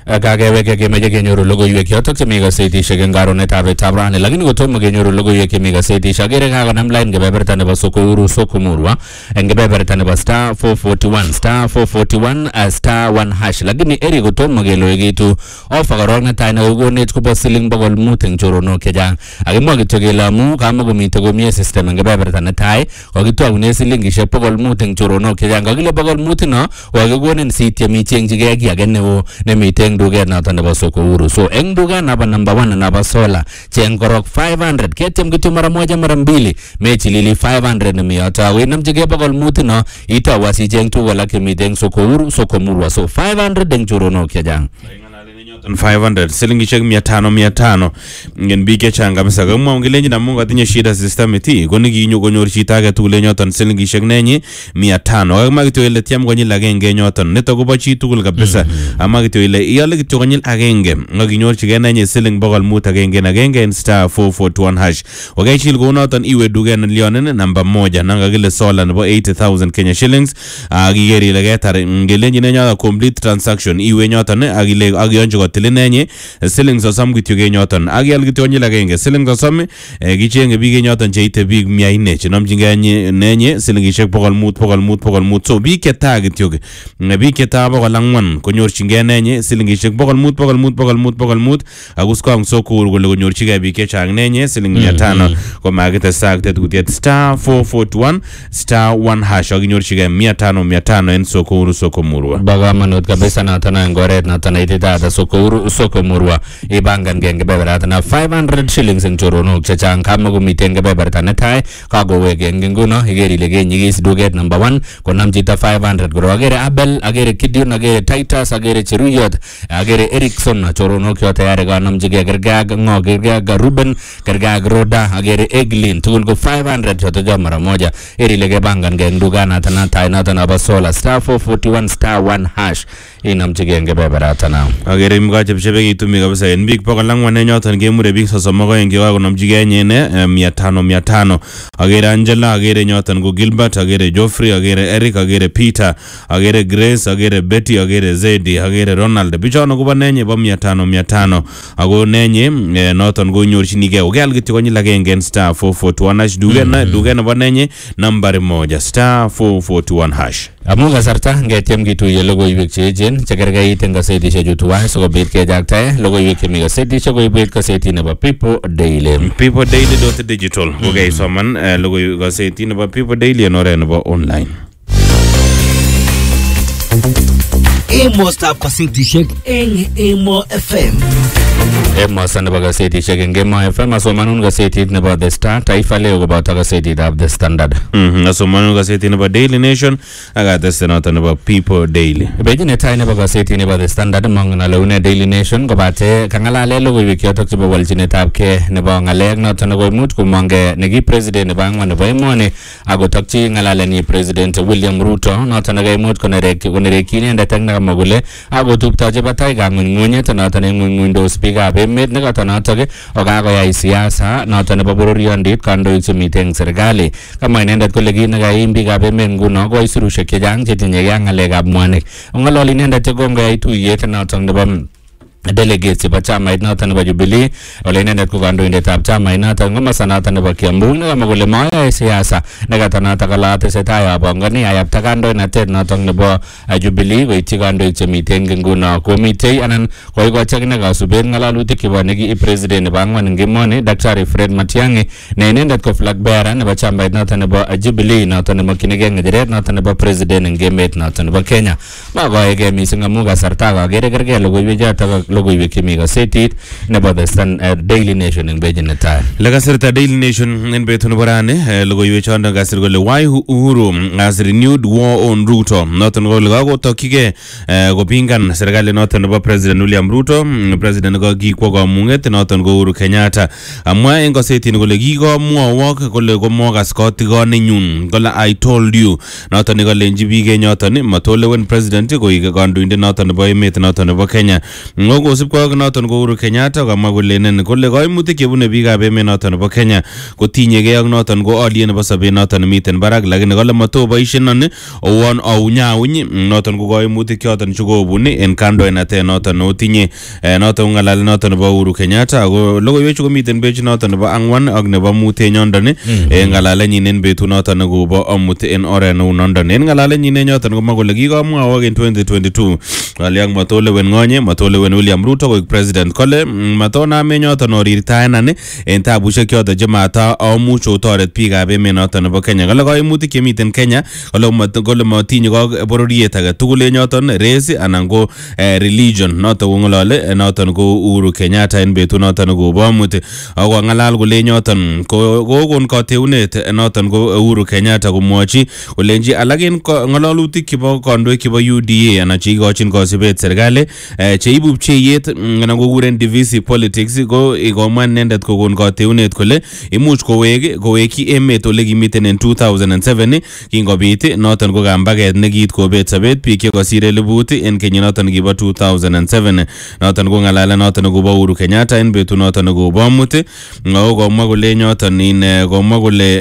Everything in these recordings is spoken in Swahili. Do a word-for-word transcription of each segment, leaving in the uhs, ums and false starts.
Kageweke kemeche kenyoru logoiwek yotok chemi gazetishek eng karonetab betab rani, lakini kotomo kenyoru logoiwek chemi gazetishek. Agere kakonam line kebeberta nebo Soko Huru Soko Murwa eng kebeberta nebo star four forty-one star four forty-one star one hash, lakini eri kotomo keloekitu offer korok netai nekokonech kobo siling bokol mut eng choronok chechang. Akimwa kityo kele amu kamakomite komie system eng kebeberta netai kokitwakune silingishek bokol mut eng choronok chechang. Kakile bokol mut no kokikonin sityem ichengchigei ki age neo nemite eng duket noto nebo Soko Huru. So eng duket nabo number one nabo solar cheng korok five hundred ketyem kityo mara moja mara mbili mechilili five hundred nemi yoto awinamchigei bokol mut no itau asicheng tuguk alak chemite eng Soko Huru Soko Murwa. So five hundred eng choronok chechang. five hundred silingishek mia tano mia tano ngen biik chechang kabisa. Kamwa ongelenji na Mungu atinye shida system iti koni kinyo konyor chito age tugul nyoton silingishek nenyi mia tano. Akama kityo ile tiam konyil agenge nyoton nito kobo chi tugul kabisa. Ama kityo ile iyale kityo konyil agenge ngakinyorchigei nenyi siling bokol mut agenge na agenge en star four forty-one hash. Wakaichil ko noton iwe duket nilionen namba moja nanga kile solar nebo eighty thousand Kenya shillings. Akigeri ile getar ngelenji nenyo complete transaction iwe nyoton akile akionjo tilinenye siling sosom kityo kenyoton akyal kityo konyil agenge siling sosom kichenge biik kenyoton cheite biik mia nne chenomchingei nenye silingishek bokol mut bokol mut bokol mut. So biik cheta kityo biik cheta bokol ang'wan konyorchingei nenye silingishek bokol mut bokol mut bokol mut bokol mut akuskong Soko Huru kole konyorchigei biik chechang nenye siling mia tano komakitestai tetutiet star four forty-one star one hash akinyorchigei mia tano mia tano en Soko Huru Soko Murwa. Ba kamanut kabisa noton eng oret noton ititaat Soko Huru Soko Murwa ibangan geng kebeberta na five hundred shillings eng choronok chechang kamakomiten kebeberta netai kakowek eng nguno igeri ile kenyigis duket number one konam chito five hundred koro agere Abel agere Gideon agere Titus agere Cheruyot agere Erickson choronok yote yare kanamchigei kergag ngo kergag Ruben kergag Roda agere Eglin tugul ko five hundred choto jo mara moja eri ile kebangan geng dukana netai noton abo solar star four forty-one star one hash inamchigei eng kebeberta na agere mkachepchebe kitumi kabisa en biik bokol ang'wan nyoton kemure biik sosom ak oeng chekakonomchigei nyene mia tano mia tano. Agere Angela agere nyoton ko Gilbert agere Geoffrey agere Eric agere Peter agere Grace agere Betty agere Zedi agere Ronald bichono kobo nenye bo mia tano mia tano ako nenye noton konyorchinigei ukeal kityo konyil agenge en star four forty-one hash duket na duket nebo nenye nambari moja star four forty-one hash. Amu kasarta ngetyem kituye logoiwek cheechen chekerkeit eng gazetishek chu tuwai sikobit kejaktae logoiwek chemi gazetishek koibwech gazetit nebo People Daily. People Daily dot digital kokeisoman logoiwek gazetit nebo People Daily en oret nebo online. Emostab gazetishek eng Emo F M. Emosa nebo gazetishek eng Emo F M asomanun gazetit nebo The Star, Taifa Leo koboto gazetitab The Standard. Mhm asomanun gazetit nebo Daily Nation ak ateste noton nebo People Daily. Beji netai nebo gazetit nebo The Standard mongen ale une Daily Nation kobate kangalale logoiwek yotok chebo walchinetab ke nebo ngalek noton nekoimuch komonge neki president nebo angwan nebo emoni akotokchi ngalalenyi President William Ruto noton nekaimuch konerekyi konerekyi inendet ak nekamwa kole akotuptochi batai kang'unyng'unyet noton eng'unyng'unydos biikab emet nekoto notok okakoyai siasa noton nebo bororiondit kandoik chemite eng serikali. Kamwa inendet kole kit nekaim biikab emet nguno ko aisurushek chechang chetinyegei ak ng'alekab mwanik. Ong'ololi inendet yekongoyai tuyet noton nebo delegates chebo chamait noton nebo Jubilee ole inendet ko kandoindetab chamait noton komosta noton nebo Kiambu nekamwa kole mayoe siasa nekata noton kala tesetai abongoni ayapta kandoinatet noton nebo Jubilee koityi kandoik chemite eng nguno komitei anan koikochi akine kasubet ng'alalutik chebo neki president nebo angwan eng emoni Daktari Fred Matiang'i ne inendet ko flag bearer nebo chamait noton nebo Jubilee noton nemokyinigei ng'echeret noton nebo president eng emet noton nebo Kenya. Makoegei mising amu kasarta kakere kergei logoiwek chotok logoiwek chemi gazetit nebo The Standard Daily Nation eng pejit netai. Le kasirta Daily Nation en betut nebo rani logoiwek choton kasir kole why Uhuru has renewed war on Ruto noton kole kakotokyigei kopingan serikali noton nebo President William Ruto president ko kikwo kamung'et noton ko Uhuru Kenyatta. Amwa en gazetit kole kikomwowok kole komokas kotigonenyun kole I told you noton kolenji biik nyoton matolewen president koik kandoindet noton nebo emet noton nebo Kenya. Ako kosipkei ak noton ko Uhuru Kenyatta kamwa kolenen kole kaimutik chebune biikab emet noton nebo Kenya kotinyegei ak noton ko aliet nebo sobet noton nemiten barak, lakini kole matoboishen owon aunyauny noton ko kaimutik choton chekobun en kandoinatet noton notinye noton ng'alalet noton nebo Uhuru Kenyatta. Ako logoiwechu komiten page noton nebo ang'wan ak nebo mut en yondon en ng'alalenyin en betut noton nekobo amut en oret neu nondon. En ng'alalenyin en yoton komwa kole kikomwawak en twenty twenty-two kale ak matolewen ng'onye matolewen William Ruto koik president, kole matoname yoton orirtaenan en tabushek choton chemata amuch otoret biikab emet noton nebo Kenya. Kale kaimutik chemiten Kenya kole matinye bororiet age tugul en yoton race anan ko religion noton kong'olole noton ko Uhuru Kenyatta en betut noton kobo amut. Ako ng'alal kole yoton kokon kateunet noton ko Uhuru Kenyatta komwochi kolenji alak en ng'alalutik chebo kandoik chebo U D A anan cheikochin kosibet serikali cheibu pcheiyet anan kokuren divisive politics ko ikomwa inendet kokon kateunet kole imuch kowek kowekyi emet ole kimiten en two thousand seven kingobit noton ko kambaget nekiit kobet sobet biik chekosir elibut en kenyit noton kibo two thousand seven. Noton ko ng'alalet noton kobo Uhuru Kenyatta en betut noton kobo amut. Ako komwa kole yoton in komwa kole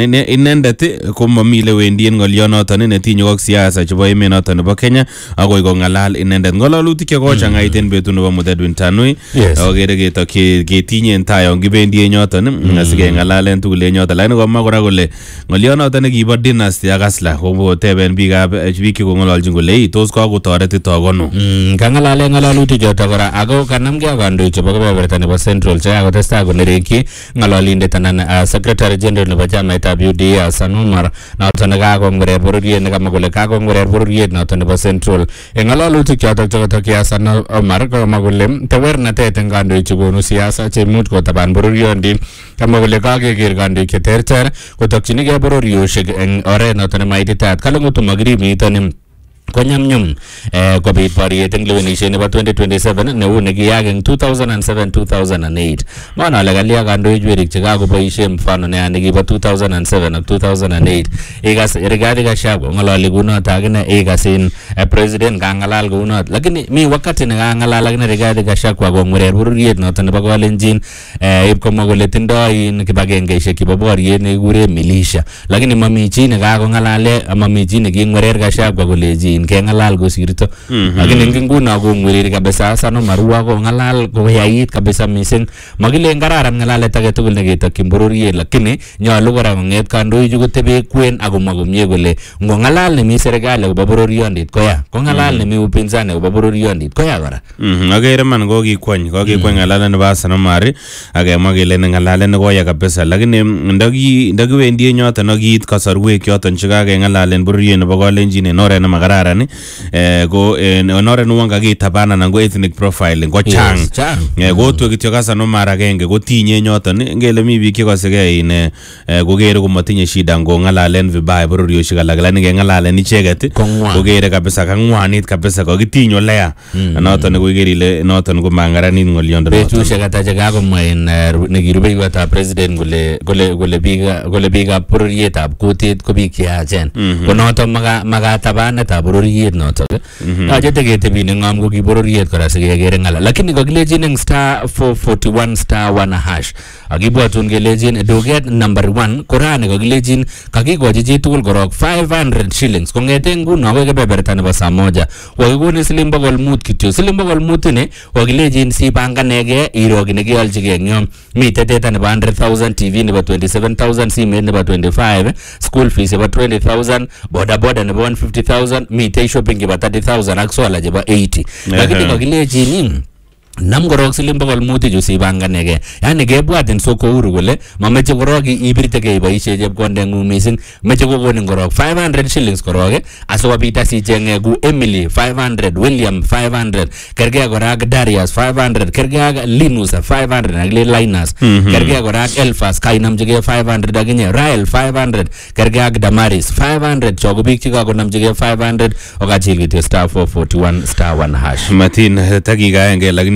inendet ko mami lewendi en ng'olio noton netinye ak siasa chebo emet noton nebo Kenya. Ako kong'alal inendet ng'alalutik chekochang'ait en betut nebo mut Edwin Tanui. Ako kere ketokyi ketinye en tai yon kibendi en yoton asikeng'alalen tugul en yoton. Lakini komwa kora kole ng'olio noton nekibo dynasty ak Asla koteben biikab biik chekong'ololjin kole tos kakotoretito kono. Kang'alalen ng'alalutik choton kora ako kanamgei ak kandoik chebo kebeberta nebo Central chekakotestai konerekyi ng'ololindet anan secretary general nebo chamaitab U D A Hassan Omar noton nekakong'werer bororiet nekamwa kole kakong'werer bororiet noton nebo Central. En ng'alalutik choton chekotokyi Hassan Omar komwa kole tewernatet en kandoik chekonu siasa cheimuch kotaban bororiondin. Kamwa kole kakeker kandoik cheterter kotokyinigei bororioshek en oret noton nemaititaat. Kale ngotomakirib niton konyamnyum kobit boriet eng lewenisiet nebo twenty twenty-seven neu nekiyaak eng two thousand seven two thousand eight. Mwana ale kalya kandoik werik chekakoboisie mfano neya nekibo two thousand seven ak two thousand eight. Ikas Rigathi Gachagua ng'alali kunot akine ikasin president kang'alal kunot, lakini mi wakati nekang'alal akine Rigathi Gachagua kong'werer bororiet noton nebo Kalenjin ib komwa kole tindoi kibagengeishek chebo boriet nekikure militia, lakini mami chi nekakong'alale mami chi neking'werer Gachagua koleji keng'alal kosirto. Lakini eng nguno kong'wereri kabisa Hassan Omar kong'alal koyait kabisa mising. Makile kararan ng'alalet age tugul neketokyin bororiet, lakini nyolu kora kong'et kandoichu kotebe kwen akomwa komie kole ngong'alal nemi serikali akobo bororiondit koya, kong'alal nemi upinzani akobo bororiondit koya kora. Akere man kokikwony kokikwony ng'alalet nebo Hassan Omar akemwa kele ng'alalet nekoya kabisa, lakini ndakiwendi en yoton akiit kasarwek yoton chekakeng'alalen bororiet nebo Kalenjin en oret nemakararan ko en oret nuon kakitaban anan ko ethnic profiling ko chang kotwe kityo Hassan Omar agenge kotinye yoton ngele mi biik chekosekei in kokere komatinye shida ngong'alalen vibaya bororioshek alak, lakini ngeng'alalen icheket kokere kabisa kang'wanit kabisa kokitiny oleya noton koiker ile noton ko mang'aranit ng'oliondo noton. Betushek ata chekakomwa en nekirubeiwotab president kole kole kole biik kole biikab bororietab kutit ko biik cheyachen ko noton makatabanetab bororiet noton yoche teketebi neng'om ko ki bororiet kora sikekere ng'ala, lakini kakilejin eng star four forty-one star one hash akibwatun kelejin duket number one korani kakilejin kakikochi chi tugul korok five hundred shillings kong'ete nguno akoi kebeberta nebo saa moja wakikoni siling bokol mut kityo. Siling bokol mut ini wakilejin sipanganege iro ki nekeolchigei eng yo. Mi teteta nebo one hundred thousand, T V nebo twenty-seven thousand, simet nebo twenty-five, school fees nebo twenty thousand, boda boda nebo one hundred fifty thousand, mitei shopping chebo thirty thousand ak sola chebo eighty. Lakini kakilejin nam korok siling bokol mut chu sipanganege, yani kebwatin soko Uhuru kole mameche korok ibirtegei iboisie chepkondeng'ung mising, meche kokonin korok five hundred shillings korok asikobit asicheng'e ku Emily five hundred, William five hundred, kergei kora ak Darius five hundred, kergei ak Linus five hundred ak Linus, kergei kora ak Elfas kainamchigei five hundred akinye, Rael five hundred, kergei ak Damaris five hundred. Cho ko biik chekakonamchigei five hundred okachil kityo star four forty-one star one hash. Matin takika aenge lakini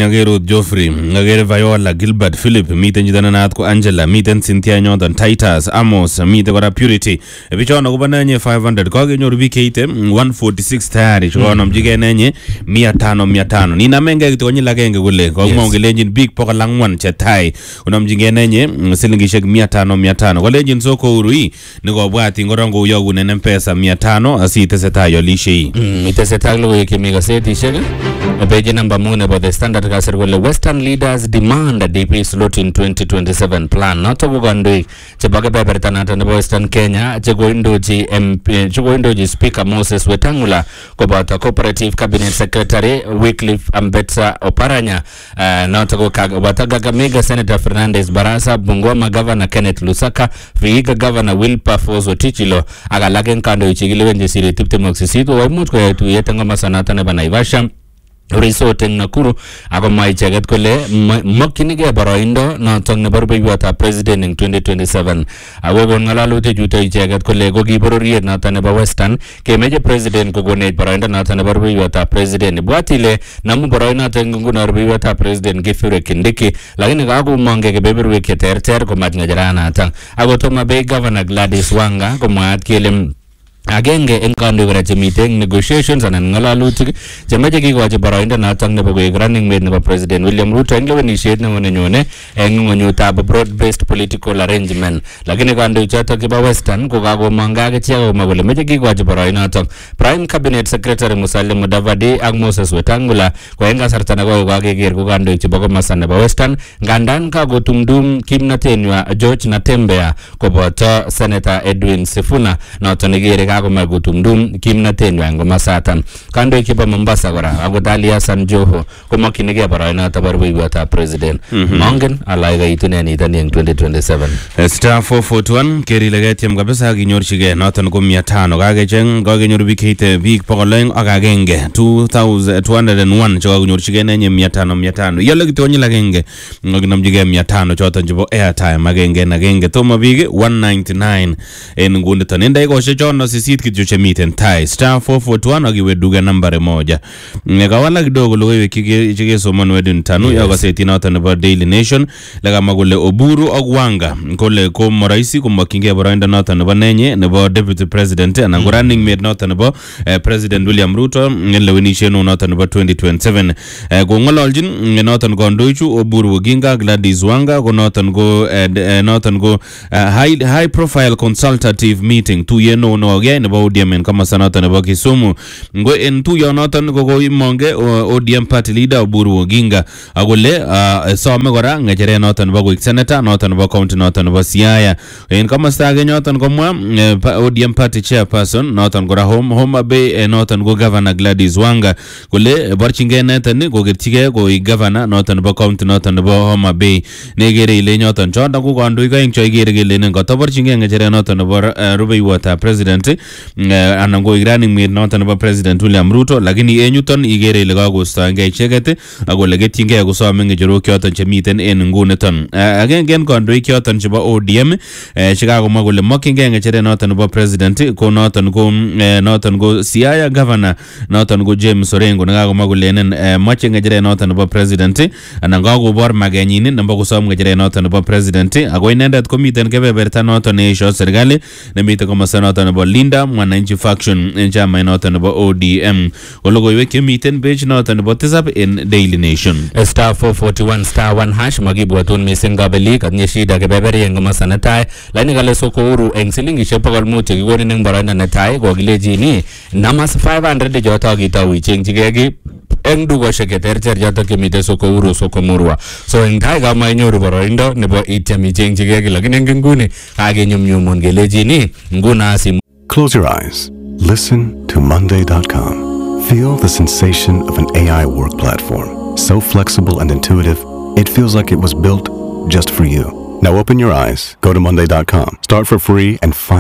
ngake Ruth Joffrey, ngake Viola, Gilbert, Philip, miten jitana naat ko Angela, miten Cynthia Nyondan, Titus, Amos, miten kora Purity. Bichona kuba nenye five hundred. Kwa genyoru bikeite one forty-six tayari. Chukwa namjige nenye mia tano mia tano. Nina menge kitu kwenye lagenge gule. Kwa kumongi lenjin big poka langwan chetai. Unamjige nenye silingishek mia tano mia tano. Kwa lenjin soko urui. Niko wati ngorongo uyogu nene mpesa mia tano. Asi iteseta yolishe hii. Iteseta lugu yikimiga seti shege. Page number moon about the standard kasir wale Western leaders demand a D P slot in twenty twenty-seven plan. Not to go Chebaka Bebertanata in Western Kenya, Chegoindoji M P, Chegoindoji Speaker Moses Wetangula, Kobata Cooperative Cabinet Secretary Wycliffe Ambetsa Oparanya, uh, not to go Watagamega Senator Fernandez Barasa, Bungoma Governor Kenneth Lusaka, Vihiga Governor Wilpa Fozo Tichilo, Agalagen Kando Ichigilewenji Siri Tiptimoxisito, Wamutko to Yetangama Sanata Nebanaivasha. Resort Nakuru ako mai cheget kole makinige boroindo na tong ne barbe yuata president in twenty twenty-seven awe gon ngalalu te juto cheget kole go gibororiet na tane ba Western ke meje president ko gonet boroindo na tane barbe yuata president bwatile namu boroindo te ngungu na barbe yuata president Gifure Kindiki lakini ga ko mange ke beberwe ke ter ter ko mat ngajarana tang ago to mabe governor Gladys Wanga ko mat kelem agenge en kando gara meeting negotiations anan ngalalutik jamaje ki gwaje boroindo na tang nebo go running mate nebo president William Ruto en lewen initiate na wone nyone en ngonyuta broad based political arrangement lakini kando chato kiba Western ko gago manga ke tiago magole meje ki gwaje boroindo tang prime cabinet secretary Musalia Mudavadi ak Moses Wetangula ko enga sartana go gage ger ko kando chibogo masana ba Western ngandan ka go tumdum kimnatenwa George Natembea ko boto Senator Edwin Sifuna na tonegere ako magutumdum kimnatenwa ngo masatan kando ikipa Mombasa gora ako Dalia San Joho kuma kinige baraina tabarwe wata president mongen alaiga itune itani en twenty twenty-seven star four forty-one keri legetiam kabisa ginyorchige noton ko mia tano kagecheng kagenyoru bikite big pokoleng akagenge two thousand two hundred one choka ginyorchige nenye mia tano mia tano yale kitonyi lagenge ngoginamjige mia tano choton jibo airtime agenge nagenge toma big one ninety-nine en ngunde tanenda iko shechono sit kitu chemiten tai star four forty-one agiwe duga nambari moja ngawala kidogo lowe kige chige soman wedin tanu ya gaseti nota nebo Daily Nation laga magule Oburu Ogwanga kole ko moraisi ko makinge boroindo nota nebo nenye nebo deputy president na running mate nota nebo eh, president William Ruto ngelewenishe no nota nebo twenty twenty-seven eh, ko ngololjin nota ngondoichu Oburu Oginga Gladys Wanga ko nota ngo eh, nota ngo uh, high high profile consultative meeting tu yeno no again nebo O D M kama sanata nebo Kisumu ngo en tu yonoton ko ko imonge O D M party leader Oburu Oginga agole uh, some gora ngejere noton nebo Gwik senator noton nebo county noton nebo Siaya en kama stage noton komwa uh, O D M party chairperson noton gora home Homa Bay eh, noton go governor Gladys Wanga gole barchinge neten go gertige go governor noton nebo county noton nebo Homa Bay negere ile noton chonda ko kandu ga ing choy gere gele ne goto barchinge ngejere noton nebo uh, Rubai Water president uh, anango running mate noton nebo president William Ruto lakini enyuton igere ile kagostoenge icheket agole getinge gosome ngejero kyoton chemiten en nguneton uh, agenge kondoik kyoton chebo O D M uh, chikagomwa kole mokinge ngejere noton nebo president ko noton ko uh, noton ko Siaya governor noton ko James Orengo nekagomwa kole enen uh, moche ngejere noton nebo president anan kagobor magenyin nebo kosom ngejere noton nebo president ago inendet komiten kebeberta noton neisho serikali nemiten komosta noton nebo Linda mwananchi faction en chama noton nebo O D M ologoiwek chemiten page noton nebo tisap en Daily Nation star four forty-one star one hash magibwatun mising gabelik atinye shida kebeberi en komosta netai lakini kale soko uru en silingishek bokol mut chekikonin en boroindo netai kokilechini namas five hundred choto kitau ichengchigei eng dukoshek cheterter choto chemiten soko uru soko murwa so eng tai kama inyoru boroindo nebo ityem ichengchigei lakini eng nguni kakenyumnyumun kelechini nguna asim. Close your eyes. Listen to Monday dot com. Feel the sensation of an A I work platform. So flexible and intuitive, it feels like it was built just for you. Now open your eyes, go to Monday dot com, start for free, and finally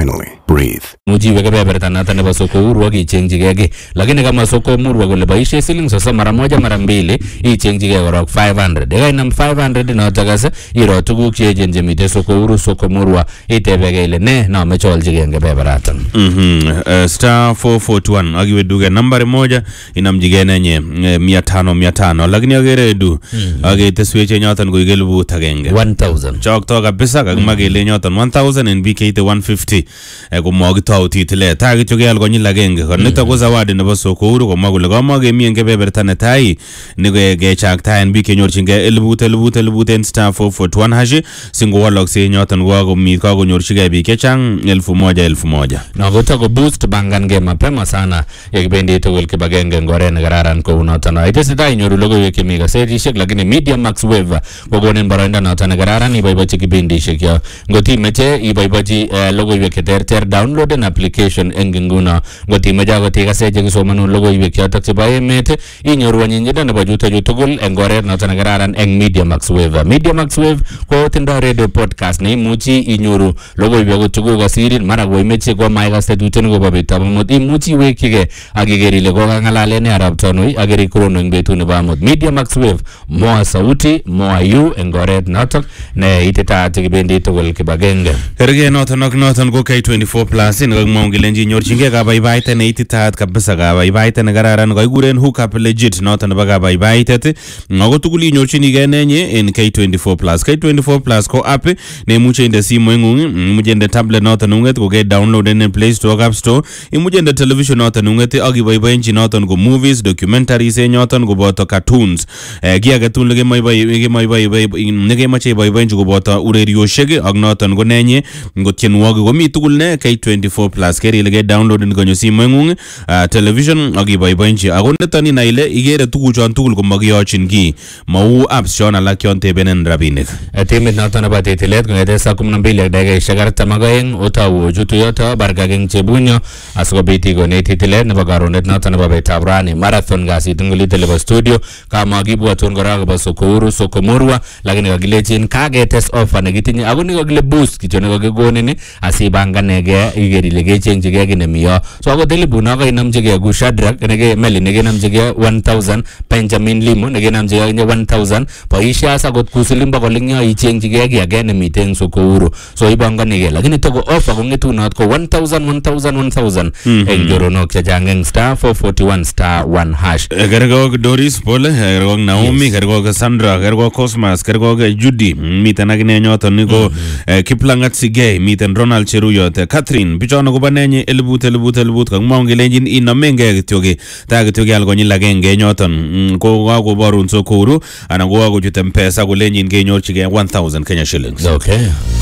breathe. muji weke beberta nata nebo soko urwa kichenjigege lakini kama soko murwa kule baishe siling sasa mara moja mara mbili ichenjige korok five hundred ega inam five hundred notakase iro tuguk cheechen chemite soko uru soko murwa itebege ile ne na mecholjige nge beberatan mhm uh, star four four one agiwe duge nambari moja inamjige nenye uh, mia tano mia tano lakini agere du mm. agete switche nyotan ko igelbu tagenge one thousand chok to kabisa kagmagele nyotan one thousand and B K te one fifty e ko mogito titile tagi chogeal ko nyilagenge konito ko zawadi nebo soko uru ko magule ko mage mi nge beberta ne tai ni ko ge chak ta en B K nyorchinge elbut elbut elbut en star four four one hashi singo walok se nyotan go ko mi ko nyorchige B K chang elfu moja elfu moja na goto ko boost bangan ge mapema sana yekibendi tugul kibagenge ngore ne gararan ko unotan ite sita inyoru logo yake mi gaseti shek lakini media max wave ko gonen baroinda notan gararan iboibochi kibendi shek yo ngoti meche iboibochi logo yake ter ter download an application enginguna ngoti meja goti gaseje kisomanu logo yake yotok chebo emet inyoru anyinjida nebo juto jutugul engore notan gararan eng media max wave media max wave ko tindo radio podcast ne imuchi inyoru logo yake tugul gasirin mara go imeche go mai gasetuten go babita mot imuchi wekige agigeri le go ngalale ne arab tonoi ageri krono ing betu ne bamot media max wave moa sauti moa yu engore notok ne iteta tigibendi tugul kibagenge herge noton nok noton go K twenty-four plus in gag mongilenji nyorchinge ga baibaite ne ititat kabisa ga baibaite ne gararan go iguren hook up legit noton ba ga baibaite ngogo tuguli nyorchinige nenye in K twenty-four plus K twenty-four plus ko app ne muche inde simo ngung muje inde tablet noton unget go get download in Play Store App Store imuje inde television noton unget agi baibainchi noton go movies documentaries e noton go boto cartoons eh gi age tun lege mai bai ge mai bai nege mache baibainchi go boto urerioshege ak noton go nenye go tienwoge go mi tugul ne K twenty-four plus keri lege download in gonyo simo ngung television agi baibainchi agonetani na ile igere tugu chon tugul ko magiyochin gi mau apps chon alak yon tebenen rabinik timit noton ba titilet ngede sa kumi na mbili daga shagar tamagayen otawo jutu yoto bargageng chebunyo asgobiti go ne titilet ne bagaronet noton ba betabrani marathon gasi dunguli tele studio kama gibu atun goraga ba sokuru sokomurwa lakini gagilechin kage test offer ne gitinye agoni gagile boost kichone gagegone ne asibanga nege igeri lege change ge ne miyo so ago delibu na ga inamjige gu shadrak nege meli nege namjige one thousand Benjamin Limo nege namjige one thousand paisha sa got kusilimba ko lingyo i change ge ge again meeting sokuru so ibanga nege lakini togo offer go ngetu not ko one thousand one thousand one thousand enjoro no kya jangeng star four forty-one star one hash gergo Doris Pole gergo Naomi gergo Sandra gergo Cosmas gergo Judy miten agne nyoton niko Kiplangat Sige miten Ronald Cheruyot Catherine bichono go banenye elbut elbut elbut kang mongelenjin inamenge gityoge ta gityoge algo nyilagenge nyoton ko go borun sokuru ana go go jutem pesa go lenjin ge nyorchige one thousand Kenya shillings okay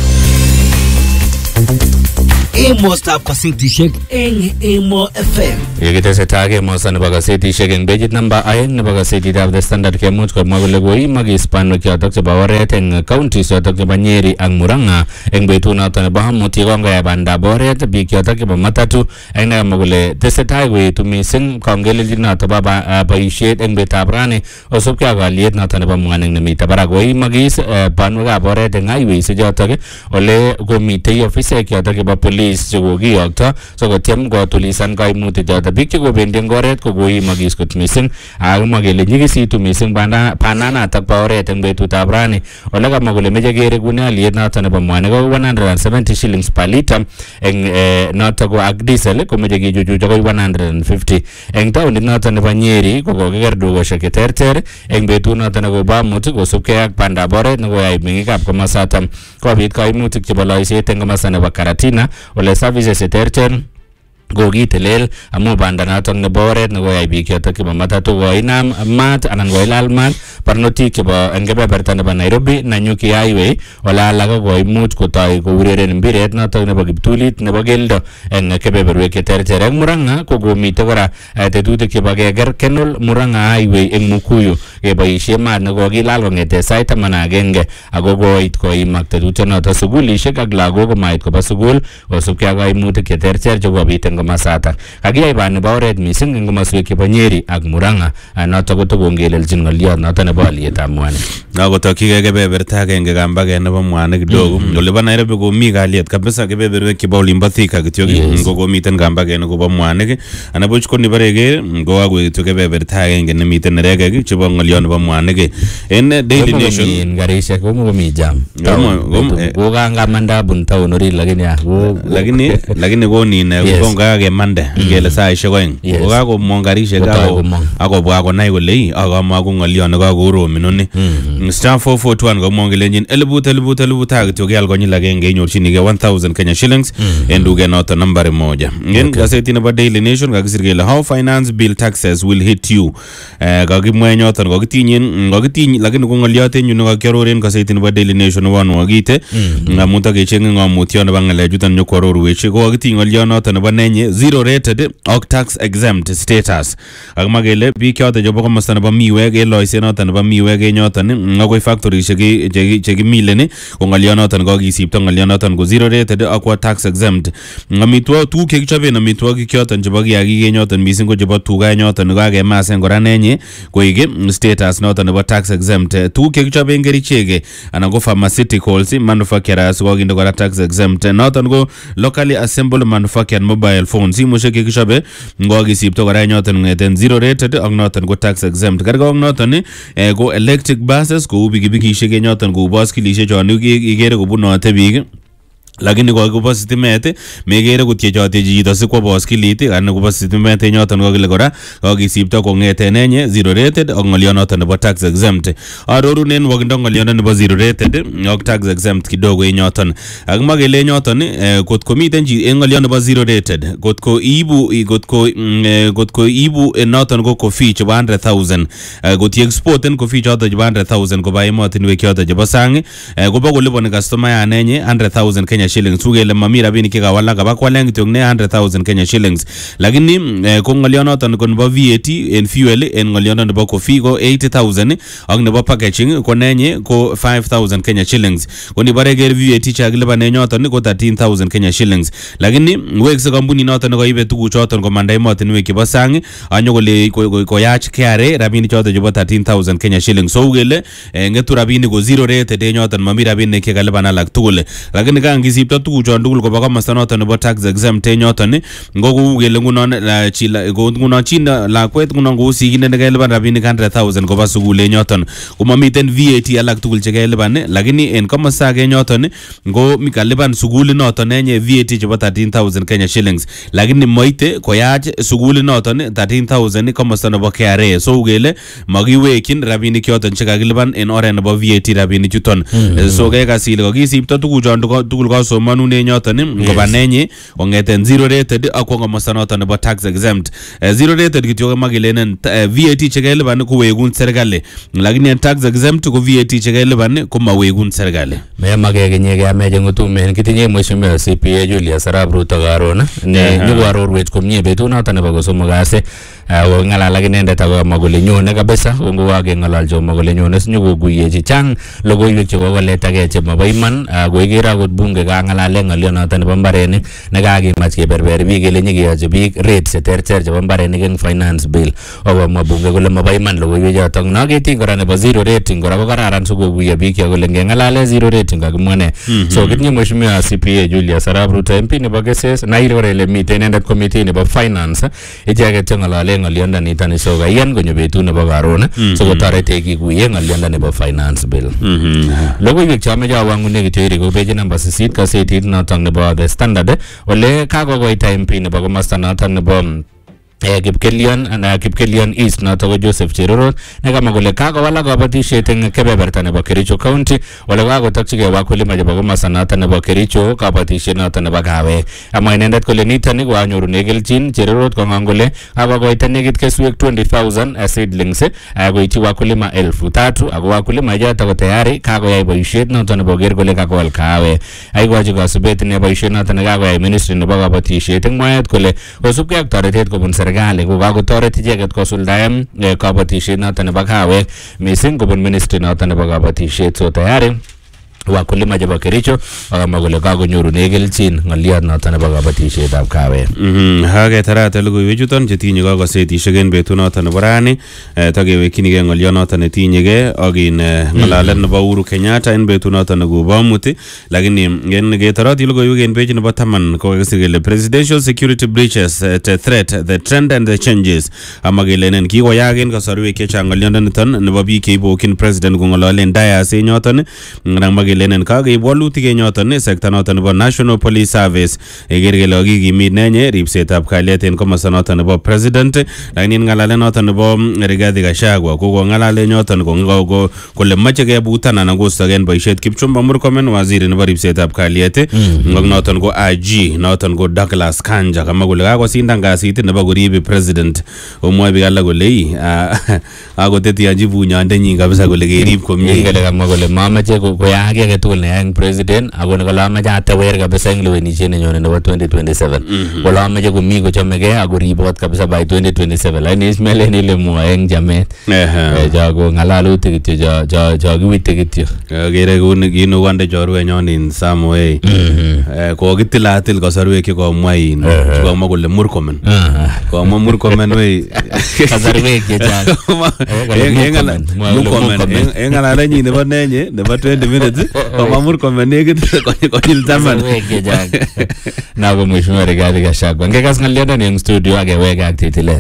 Emo stop kasetishek eng Emo F M. Yegite setage mo san baga setishek eng bejit number aeng ne baga setida of the standard ke mut ko magole goi magi span ke atak ba waret eng county so atak ba Nyeri ang Murang'a eng betu na tan ba muti gonga ya banda boret bi ke atak ba matatu eng na magole tesetai we to missing kongele dina to ba ba ishet eng betabrane osop ke agaliet na tan ba munganeng ne mita bara goi magi panu ga boret eng ai we se jotak ole go mite officer ke atak ba police Jogo giyokto so ko tiem go tulisan kai muti jota bikki go benden goret ko goyi magis kut missing ag magele nyigisi tu missing banda panana tak poret en betu tabrani olaga magole meje gere guna liet na tan ba mane go one hundred seventy shillings per liter en not go ag diesel ko meje gi juju go one hundred fifty en taw ni na tan ba Nyeri ko go gerdu go sheketerter en betu na tan go ba muti go suke ak panda boret no go ay mingi kap ko masatam ko bit kai muti ke balai se tenga masana ba Karatina ole services eterten gogi telel amu banda na tong ne boret ne goy bi ke to ke mata to goy nam mat anan goy lal mat parnoti ke ba engebe bertane ba Nairobi na nyuki highway wala la goy mut ko tay ko urere mbiret na to ne ba giptulit ne ba geldo en ke be berwe ke terter en Murang'a ko go mi to gora te dute ke ba ger kenol Murang'a highway en Mukuyu keboishe maat nekokilal kong'ete sait taman agenge ako koit koimak tetutyonoto sugulishek ak lagok komait koba sugul kosubkei ak kaimutik cheterter chekobit eng komasatak. Kakiyai ban nebo oret mising eng komoswek chebo Nyeri ak Murang'a, noto kotokongelelchin ng'oliot noto nebo alyetab mwanik. Akotokchigei kebeberta agenge kambaget nebo mwanik kidogo. Ole bo Nairobi komi kalyet kabisa, kebeberwek chebo olimbo Thika kityo komiten kambaget nebo mwanik. Ana buch ko nibarege ko agwe kityo kebeberta agenge nemiten neregek chebo ng'oliot nebo mwanik. En Daily Nation in garishek komi jam. Ko kangamanda bun town ori lakini lakini lakini konin konga kemande ngele saishek oeng. Ko kakomong garishek akobwa konai kole akama ko ng'oliot nekakoromi noni. Star four four two one komong kelenjin elibut elibut elibut kityo keal konyil agenge inyorchinigei one thousand Kenya shillings en duket noto nambari moja. En gazeti nebo Daily Nation kakisir kele how finance bill taxes will hit you. Kakimwa nyoton kakitinyin kakitinyi lakini ko ng'oliot en yu nekakiaror en gazeti nebo Daily Nation wanu akite ngamun takechenge ng'omutyo nebo ng'alechuton nyokwarorwech ko kakitiny ng'oliot noto nebo nenye zero rated ak tax exempt status. Akimwa kele biik choto chebo komosta nebo miwek en loiset noto nebo miwek en yoton akoi factorishek chekimileni ko ng'oliot noton kakisipto ng'oliot noton ko zero rated akwa tax exempt. Amitwogik tuguk chekichoben amitwogik choton chebo kiagik en yoton mising ko chebo tuga en yoton nekakemasen kora nenye koik status noton nebo tax exempt. Tuguk chekichoben kerichek anan ko pharmaceuticals manufacturers kokinde kora tax exempt. Noton ko locally assembled manufactured mobile phones simushek chekichobe kokisipto kora en yoton ng'eten zero rated ak noton ko tax exempt. Kergei ak noton ko electric buses kou pikipikishek en yoton kou baskilishek chon ikere kobunote biik lakini kokibo sitimet megere kutyechote chito sikwo boskilit anan kobo sitimet nyoton kokile kora kokisipto kong'eten enye zero rated ak ng'oliot noton nebo tax exempt. Arorunen wakindo ng'oliot nebo zero rated ak tax exempt kidogo en yoton. Akimwa kele nyoton kotko miten chi en ng'oliot nebo zero rated kotko ibu kotko kotko ibu noton ko coffee chebo one hundred thousand kotye exporten coffee choton chebo one hundred thousand koba emotinwek choton chebo sang kobo koliponi customer yanenye one hundred thousand Kenya shillings. Ugele mami rabinik chekawalak kaba kwalen kityo ne one hundred thousand Kenya shillings. Lakini ko ng'oliot noton ko nebo V A T en fuel en ng'oliot nebo coffee ko eighty thousand ak nebo packaging ko nenye ko five thousand Kenya shillings. Ko nibare ger V A T chakilipanen yoton ko thirteen thousand Kenya shillings. Lakini wekse kampuni noton koibe tuguk choton komanda emotinwek chebo sang anyo kole koyach K R A rabinik choton chebo thirteen thousand Kenya shillings. So ugele ngetu rabinik ko zero rated en yoton mami rabinik chekalipan alak tugul. Lakini kan kisipto tuguchon tugul koba komosta noton nebo tax exempt en yoton ngo kou kele ngunon ngunon chi lakwet ngunon kou sigindet nekelipan rabinik one hundred thousand koba sukul en yoton komamiten V A T alak tugul chekelipan lakini en komosta age en yoton ngo mikalipan sukulit noton enye V A T chebo thirteen thousand Kenya shillings lakini moite koyach sukulit noton thirteen thousand komosta nebo K R A. So kele makiwekyin rabinik yoton chekakilipan en oret nebo V A T rabinik chuton. So kekasile kokisipto tuguchon tugul kosomanunen yoton ngoba nenye kong'eten zero rated akwa komosta noton nebo tax exempt. Zero rated kityo kemwa kelenen V A T chekelipan kowekun serikali lakini en tax exempt ko V A T chekelipan ko mawekun serikali. Memake kenyeke ameche ngutumen kitinye mheshimiwa C P A Julius Arap Ruto karon ne nyokoarorwech komie betut noton nebo kosomok kasi ng'alal ak inendet akomwa kole nyone kabisa kongo kakeng'ololchi komwa kole nyone sinyokokuyechi chang logoiwek chekokoletagei chemabo iman koikere akot bunge kang'alale ng'oliot noton nebo mbarenik nekakimach keberber biik kele nyekeyochi biik rates cheterter chebo mbarenik eng finance bill akomwa bunge kole mabo iman logoiwek chotok. Naketiny kora nebo zero rating kora ko kararan sikokuyo biik yo kole ngeng'alale zero rating kakimwa ne. So kitinye mheshimiwa C P A Julius Arap Ruto M P nebo Keses nairo ile miten inendet committee nebo finance icheket cheng'olole ng'oliondonitoni so kaiyan konyo betut nebo karon sikotorete kikuye ng'oliondo nebo finance bill. Logoiwek chomeche awang'une kityo iri ko page number sisit kasetit noton nebo The Standard ole kakokoita M P nebo komosta noton nebo Kipkelion ana Kipkelion East noto ko Joseph Cherorot nekamwa kole kakowalak kabatishet eng kebeberta nebo Kericho County ole kakotokchigei wakulima chebo komosta noto nebo Kericho kabatishet noto nebo kawek. Amwa inendet kole nitoni ko anyorune kelchin. Cherorot kong'ong kole kakokoita nekit keswek twenty thousand seedlings koityi wakulima elfu tatu ako wakulima choto ko tayari kakoyai boishet noto nebo ker kole kakol kawek. Aikochi kasubet ine boishet noto nekakoyai ministry nebo kabatishet eng mwaet kole kosubkei ak toretet kobun serikali ko kakotoret icheket kosuldae kabatishet noton nebo kawek mising kobun ministry noton nebo kabatishet. So tayari wakulima chebo Kericho wakamwa kole kakonyorune kelchin ng'oliot noton nebo kabatishetab kawek. Mhm hage tarata logoiwek chuton chetinye kakosetishek en betut noton nebo rani takewekyinige ng'oliot noton netinyege ak in ng'alalet nebo Uhuru Kenyatta en betut noton nekobo amut, lakini en ketoroti logoiwek en page nebo taman ko kakisir kele presidential security breaches, the threat, the trend and the changes. Ama kelenen kikoyaak en kasarwek chechang ng'oliondoniton nebo biik cheibokyin president kong'ololen dayas en yoton nang lenen kage walutik en yoton sekta noton nebo National Police Service eger kele kikimit nenye ripsetab kalyet en komosta noton nebo president, lakini ng'alalet noton nebo Rigathi Gachagua ko ng'alalet noton ko kole mache kebutan anan kostogen boisiet Kipchumba Murkomen waziri nebo ripsetab kalyet ngok noton ko I G noton ko Douglas Kanja kama kole kakosindan kasit nebo koribe president omwoe biik alak kole akotetiaji bunyondenyin kabisa kole kerib komie kele kama kole mamache koyaak age tugul ne yang president ako ne kala mache atewer kabisa eng lewenishet nenyone nebo twenty twenty-seven kala mache komi kochomege ako ribot kabisa by twenty twenty-seven lakini ismele ni le mwa eng jamet eh jago ngalalutik kityo jo jo jo kiwite kityo gere kun kinu wande jorwenyon in some way eh ko kitilatil kasarwek ko mwain ko mwa kole Murkomen ko mwa Murkomen we kasarwek che chang Murkomen en ngalalenyin nebo nenye nebo twenty minutes kama Murkomen nekit konyil taman na ko mheshimiwa Rigathi Gachagua ngekas ng'aliondo ni eng studio akeweka ak titilet.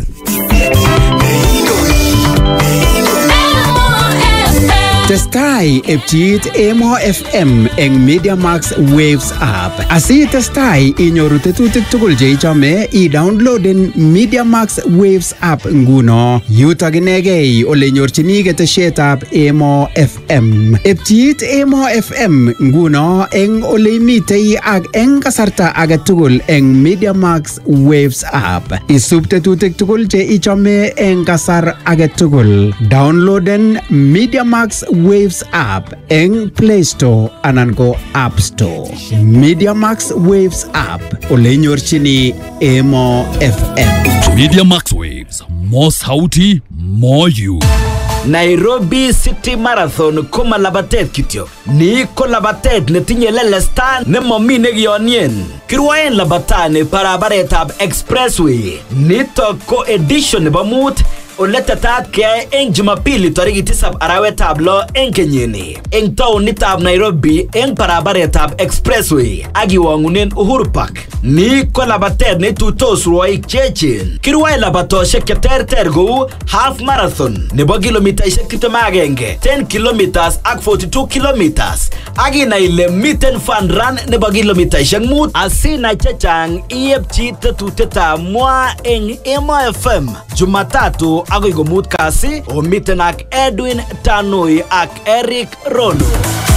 Testai epchiit Emo F M eng Media Max Waves app. Asi testai inyoru tetutik tugul che ichome, i-downloaden Media Max Waves app nguno. Yutok inegei ole nyorchini ketesietab Emo F M. Epchiit Emo F M nguno eng ole imitei ak eng kasarta age tugul eng Media Max Waves app. Isub tetutik tugul che ichome eng kasar age tugul. Downloaden Media Max Waves app eng Play Store anan ko App Store. Media Max Waves app ole nyorchini Emo F M. Media Max Waves, more sauti, more you. Nairobi City Marathon koma labatet kityo. Ni ko labatet netinye lelestan nemomi nekionien. Kirwaen labatani barabaretab Expressway. Nitok ko edition nebo mut ole tetat keyai eng Jumapili tariki tisab arawetab lo eng kenyini eng taonitab Nairobi eng barabaretab Expressway akiwangunen Uhuru Park. Ni ko labatet neituitos rwoik cheechen. Kirwae labatoshek cheterter kou half marathon nebo kilomitaishek tiptem ak agenge, ten kilometers ak forty-two kilometers. Akinai ile miten fun run nebo kilomitaishek mut. Asinai chechang iepchi tetutietab mwa eng Emo F M Jumatatu agoi komut kasi omiten ak Edwin Tanui ak Eric Rono.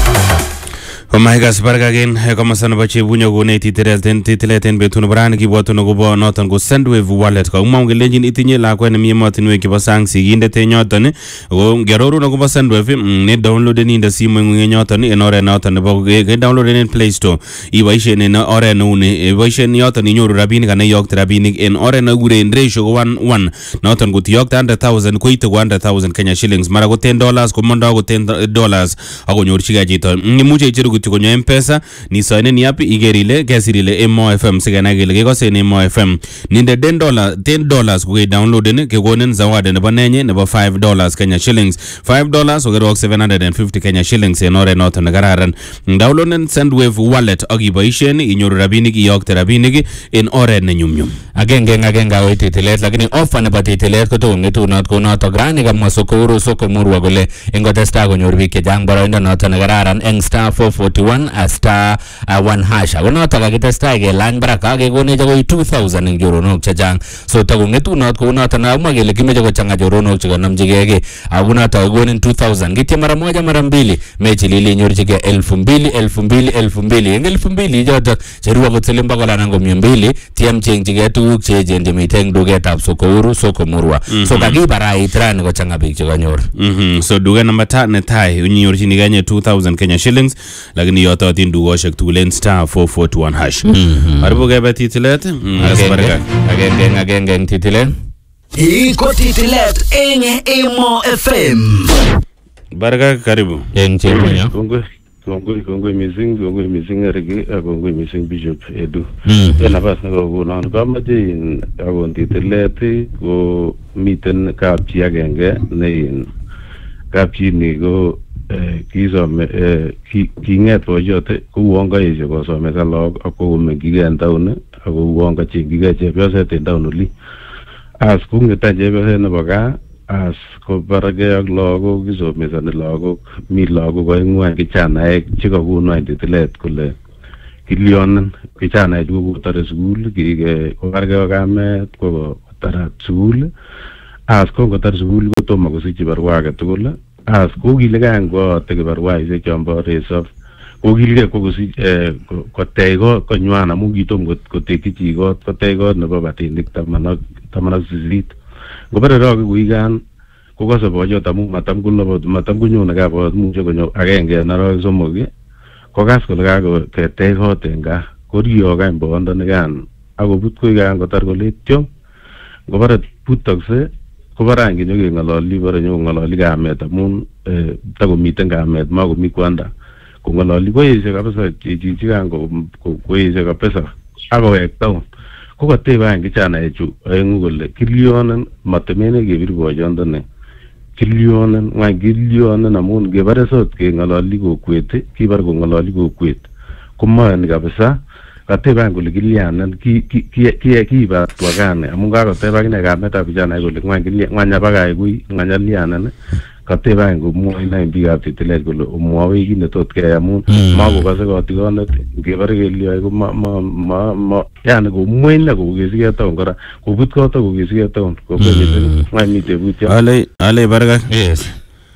Omaigas bargagen komosta nebo Chebunyo kone titireten titileten betun bran kibwatu nokobo noton ko Sendwave wallet ko mwa ngelenjin itinye lakwet nemi emotinwek chebo sang sigindet en yoton ko ngeroru nokobo Sendwave ne download ni nda simo en yoton en oret noton nebo ke download en Play Store iboisien en oret neuni iboisien yoton inyoru rabinik ana iyokte rabinik en oret neguren ratio ko one one noton ko tiyokte one hundred thousand koite one hundred thousand Kenya shillings mara ko ten dollars ko mondo ko ten dollars akonyorchige chito imuche icheru konyo M-Pesa ni soine ni api igerile kesirile Emo F M sigana gele kekose ni Emo F M ninde ten dollars ten dollars ko download ne kegonen zawadi nebo nenye nebo five dollars Kenya shillings five dollars ko gerok seven hundred fifty Kenya shillings en ore noton ne kararan download en Sendwave wallet akiboisien inyoru rabinik iyokte rabinik en ore ne nyumnyum agenge agenge awe titilet lakini offer nebo titilet ko to ngetunot ko noto grani kama Sokoro soko murwa kole engotesta konyor biik chechang boroindo noton ne kararan eng star four forty-one a star uh, one hash ako noto kakitestai kelany baraka kekonech akoi two thousand eng choronok chechang so tako ngetunot ko noto na amwa kele kimeche kochanga choronok chekanamchigei ako noto kekonin two thousand kityo mara moja mara mbili mechi lili nyorchige elfu mbili elfu mbili elfu mbili eng elfu mbili joto cheruwa kotsilim bakol anan ko mia mbili tiam chengchige tuguk cheechen chemite eng duketab Sokoro soko murwa mm -hmm. so kakibarait rani kochanga biik chekanyor mhm so duket namba netai unyorchini Kenya two thousand Kenya shillings lakini yototin dukoshek tugul en star four four two one hash. Aribu kebe titilet Agenge agenge agenge eng titilet. Iko titilet eng Emo F M. Baraka karibu. Eng chemunyo. Kongoi, kongoi, kongoi missing, kongoi missing Eriki, kongoi missing Bishop Edu. Mhm. En nafas nekakonon kamache in akon titilet ko miten kapchi agenge ne in kapchi ni ko kisome kinget boyote kouon kaesyo kosomesa lagok ak komeng'chigei en taon ak kouon kachengjigei chepyoset en taon oli. As kong'eta chepyoset nebo gaa as kobargei ak lagok kisomesani lagok mi lagok oeng'u any kijanaek chekakonu any titilet kole kilyonen kijanaek chu kokotore sukul kobargei ak kamet kokotar sukul as kongotar sukul kotomo kosich kibarua age tugul as kokilgei any koyote kibaruaisiek chombo resop kokilgei kokosich kotech kot konywan amu kitom kotekyi chi kot kotech kot nebo batinik taman ak sisit. Ngobore roki koikan kokose boyot amu matam kolobot matam konyone gaa boyot muche konyo agenge en arawek somok kokas kole kaketech kot en gaa koriyok any boyondonikan akobut koikan kotar kole tyong ngobore butokse kobore any kinyokeng'ololi bore nyokong'ololi kamet amun takomiten kamet makomi kwanda kong'ololi koesyo kabisa chichikan koesyo kabisa akowek taon kokatebe any kijanaechu oeng'u kole kilyonen matemene kebir boyondoni kilyonen ng'wany kilyonen amun ngebare sot keng'ololi kokwet kibar kong'ololi kokwet komoyoni kabisa katebe any kole kilyanen kiibatwa gani amun kakoteb akine kametab kijanaek kole ng'wany abakach kui ng'wany alyanen katebe any komwoin any biikab titilet kole omwowech kit netot keyai amun makokose kotigonet ngebare kelyoe ko yani komweny na kokesigei taon kora kobut kot ak kokesigei taon kopenyiten ng'wany mi tebutyo. Ale baraka. Yes.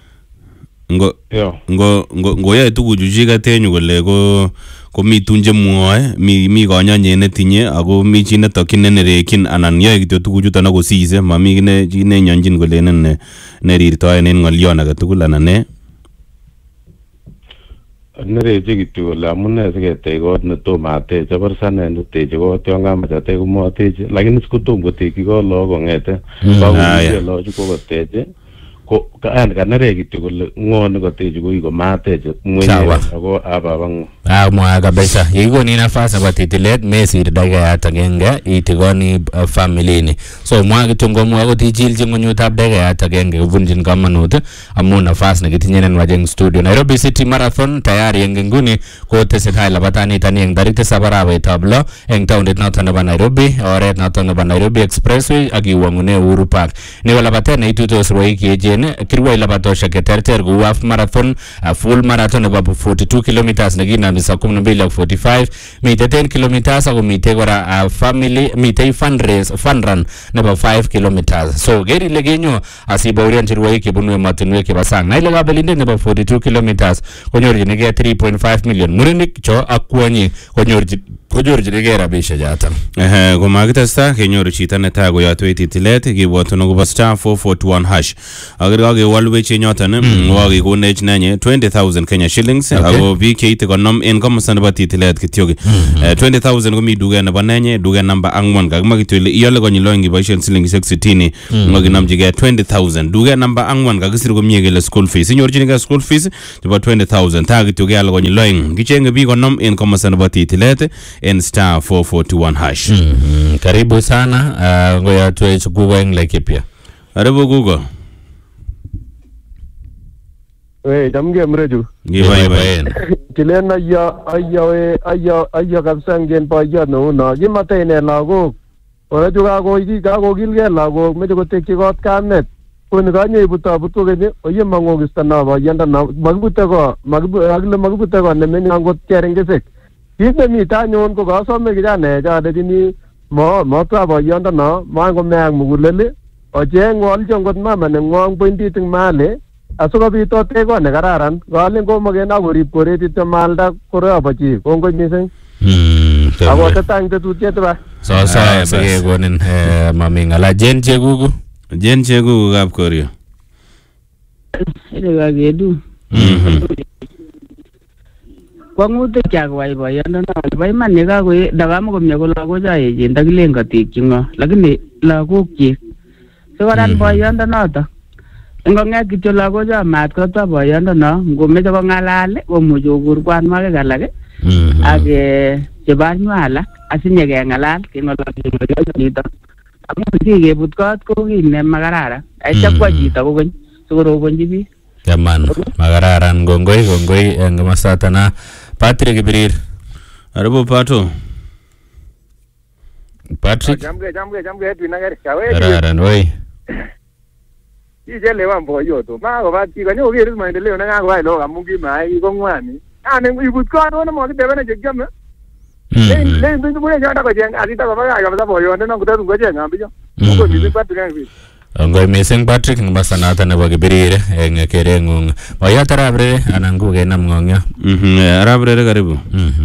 Ngo ngo ngoyae tuguchu chi katenyu kole ko komi tun chemwoe mi mi konyonye netinye ako mi chi netokyin nenerekyin anan yoe kityo tuguchuton akosise mami kine chi nenyonjin kolenen nerirtoen en ng'olyon age tugul anan ne nereche kityo kole amune siketech kot netomo atech abar sane neteche kot yon kamach atech komoteche lakini sikotom kotekyi kot lagok kong'ete bakomuche lagochu kokoteche ko kanere kityo kole ng'o nekoteche koi komateche mwenyewe ako ababang'u. Amwa kabisa yekikonin nafas nebo titilet mesir dakikayat agenge itikoni family ni so mwa kityo ngomwa akot ichilchi ng'onyutab dakikayat agenge kobunjin kamanut amun nafas nekitinye nenwach eng studio. Nairobi City Marathon tayari eng inguni kotesetai labatanitani eng tarik tisab arawetab lo eng taonit noto nebo Nairobi oret noto nebo Nairobi Expressway ak iwang'une Uhuru Park. Ni ko labatet neituitos rwoik cheechen kirwai labatoshek cheterter kou half marathon full marathon nebo forty-two kilometers nekinami saa kumi na mbili ak forty-five mitei ten kilometers ako mitei kora family mitei fun race fun run nebo five kilometers so ker ile kenyo asibaurianchi rwoik chebunu emotinwek chebo sang na ile kabelindet nebo forty-two kilometers konyorchinigei three point five million murenik cho ak kwonyik konyorchin konyorchinigei rabisiek choton. Ehe komakitesta kenyoru chito netai koyotwech titilet kibwotun akobo star four four two one hash ak kakewolwech cheyoton kokakekonech nenye twenty thousand Kenya shillings ako biik cheite konom en komosta nebo titilet kityo twenty thousand komi duket nebo nenye duket namba ang'wan kakimwa kityo ile iole konyil oeng iboisien silingisiek sitini ngokinomchigei twenty thousand duket namba ang'wan kakisir komie kele school fees inyorchinigei school fees chebo twenty thousand ta kityo keal konyil oeng kichenge biik konom en komosta nebo titilet en star four four two one hash. Mm-hmm. Karibu sana uh, ngoyatwech Google eng Laikipia. Karibu Google. We jamge mreju. Gibai bai. Tilen aya aya we aya aya kabisa ngen boyot no no kimate ne lagok. Ora juga ko iki ka ko gilge lagok meche kotekchi kot kamet. Koni kanye ibuta butu gene oye mangogista na boyanda na magibute ko magibute magibute ko ne men angot kerengesek. Kit nemi tanyon ko kasome kijana chadetini mo mo twa boyondono mango meang mugulele ocheng wolcho ngot mama nengwong pointit ing male asikobit oteko ne kararan kalen komokena korib koretit malda korobo chi kongoi mising. Ako tetang tetutiet ba so so sekekonin mami ng'ala jen chekuku jen chekuku kap Korio ile kakedu kwangutik chak koyai boyondono nebo iman ye kakoe ndakamokomye ko lagocho echen ndakilen katekyi ng'o lakini lagokchik sikoran boyondonoto ingong'et kityo lagocho mat kotwa boyondono ngomeche kong'alal komuchi kokur kwanwakik alak ak chebo anywalak asinye keng'alal keng'ololchi boyondonito amu kikebut kot ko kit ne makararan aitya kwa chito kokeny sikorobonchi biik. Yaman, makararan gongoi gongoi eng komasta na Patrick Ibirir. Arabo Pato. Patrick. Jamge jamge jamge Edwin Nagari. Kawe. Kararan oi. Ije lewa mboyo to. Ma ko bati kanyo ogeru maendeleo na ngako ai lo kamungi mai ko ngwani. Ane ibut ko ano mo kitebe na jegame. Le le bintu bule janda ko jeng adita ko baga ga boyo ndo ngudatu ko jeng ambijo. Ko ni Patrick Nagari. Ngoi mising Patrick ngbasanata nebo Kibirire eng kerengung. Boyo tarabre anan ku kenam ngongyo. Mhm, arabre karibu. Mhm.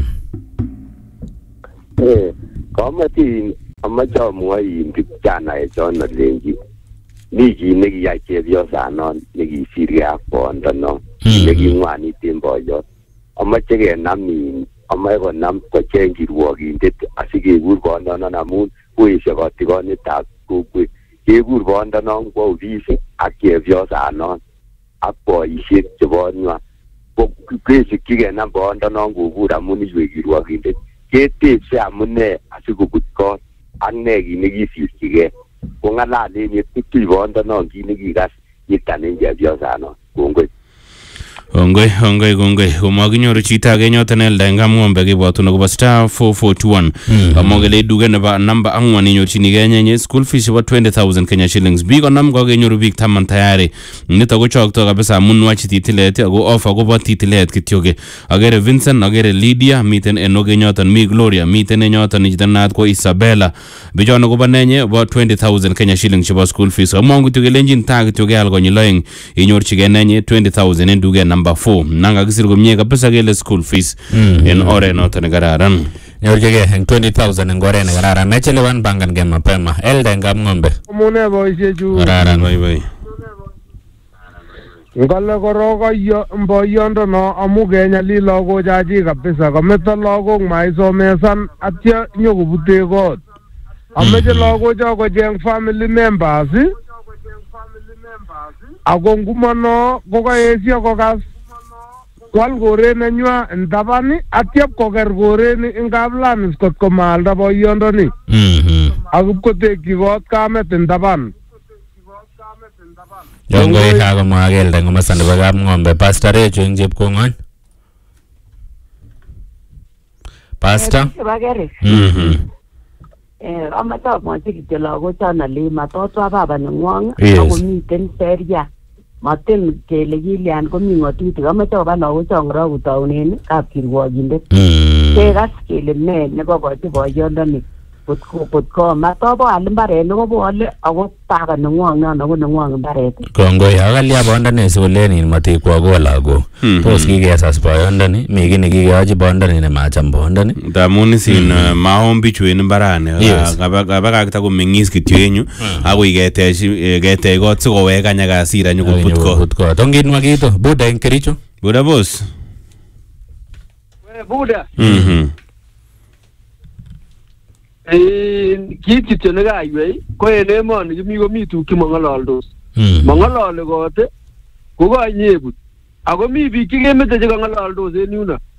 Eh, kamati amache amwoi kipchana echon alenji. Mi chi nekiyai chepyosanon nekisirge ak bondono neking'wanit en boyot. Amache kenam in amache konam kocheng kirwokindet asikekur bondonon amun koesio kotigonyetab kokwet. Kekur bondonon kwo ofisi ak chepyosanon ak boisiet chebo nywa. Kesikyi kenam bondonon kokur amun iywei kirwokindet. Ketepse amune asikobut kot ak ne kit nekisirchigei. Kong'alalen yetutui bondonon kit nekikas yitanen chepyosanon. Kongoi. Ongoi, ongoi, ongoi. Komakinyoru chito age nyoton elda eng Kamng'ombe kibwatun akobo star four four two one. Kamogele duke nebo namba ang'wan inyorchinigei nyenye school fees chebo twenty thousand Kenya shillings. Biik konam kokenyoru biik taman tayari. Nito kochokto kabisa amun nwach titilet ako offer kobo titilet kityoke. Agere Vincent, agere Lydia, miten enoge nyoton, mi Gloria, miten enyoton nichitanat ko Isabella. Bichono kobo nenye bo twenty thousand Kenya shillings chebo school fees. Among kityoke lenjin ta kityoke al konyil oeng inyorchigei nenye twenty thousand en duke number four. Nanga kisir komye kabisa kele school fees en oret noton nekararan. Nyorchigei eng twenty thousand eng oret nekararan. Mechelewan pangan ke mapema. Elda eng Kamng'ombe. Amune boisiechu. Kararan. Bye bye. Ngale korok ayo mboyondono amu kenyalil lagochachi kabisa kameto lagok maisomesan atya nyokobute kot. Ameche lagocho kocheng family members ako ngumono kokaesio kokas kwal koret nenywa en taban atya koker koret eng Kaplanis kot komaalda boyondoni. Ak ipkotekyi kot kamet en taban. Yongoi kakomwa kelda eng komasta nebo Kamng'ombe. Pastor Recho eng Chepkong'ony. Pastor. Mhm. Eh, amache amwachi kityo lagochon ale matotwa baba neng'wong akomiten seria. Matin kele kilyan komi ng'atutik. Amache koba lagochon kora kotaunen kapkirwokindet. Kekas kele ne nekokochi boyondoni kotko matobo al mbaret nekobole ako taka neng'wong non ako neng'wong mbaret. Kongoi akalya bondoni sikolenin matikwo ko lagok. Tos kikesas boyondoni mi kiy nekikeyochi bondoni nemacham bondoni. Ndamun isin mahom bichu en mbarani kabakakta komeng'is kityo en yu akoi ketech ketech kot sikowek any akasir any kobut kot. Onginwa kito Buda eng Kericho. Buda boss. Buda. Mhm. Eh, kit kityo nekaiwei ko en emoni kimi komi tuguk chemong'ololdos. Mong'ololi kot ko konyebut. Ako mi biik chekemeche chekang'ololdos en yuno.